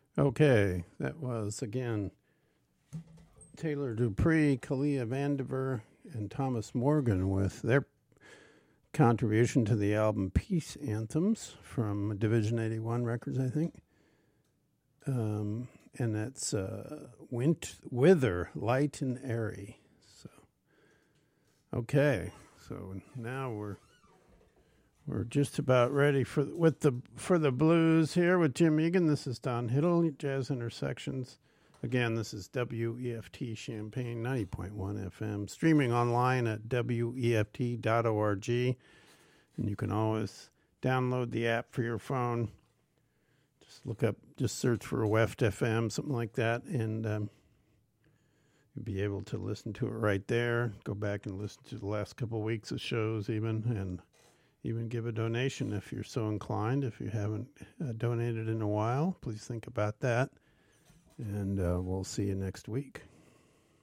Okay, that was again Taylor Dupree, Kalia Vandiver, and Thomas Morgan with their contribution to the album Peace Anthems from Division 81 Records, I think. And that's Wither, Light and Airy. So, okay, so now we're just about ready for the blues here with Jim Egan. This is Don Hiddle, Jazz Intersections. Again, this is WEFT Champaign 90.1 FM, streaming online at WEFT.org. And you can always download the app for your phone. Just search for WEFT FM, something like that, and you'll be able to listen to it right there. Go back and listen to the last couple of weeks of shows and even give a donation if you're so inclined. If you haven't donated in a while, please think about that. And we'll see you next week.